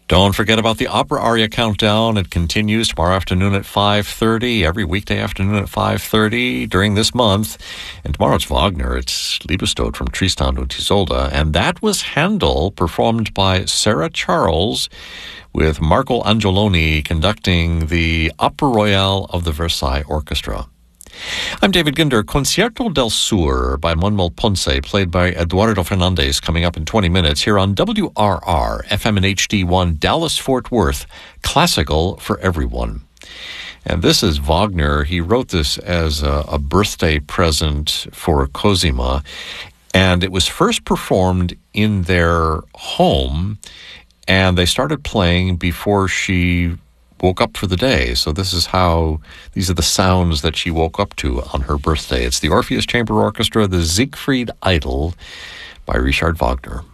Don't forget about the Opera Aria Countdown. It continues tomorrow afternoon at 5:30, every weekday afternoon at 5:30 during this month. And tomorrow it's Wagner. It's Liebestod from Tristan und Isolde. And that was Handel, performed by Sarah Charles, with Marco Angeloni conducting the Opera Royale of the Versailles Orchestra. I'm David Ginder. Concierto del Sur by Manuel Ponce, played by Eduardo Fernandez, coming up in 20 minutes here on WRR, FM and HD1, Dallas-Fort Worth, classical for everyone. And this is Wagner. He wrote this as a birthday present for Cosima, and it was first performed in their home, and they started playing before she woke up for the day. So these are the sounds that she woke up to on her birthday. It's the Orpheus Chamber Orchestra, the Siegfried Idyll by Richard Wagner.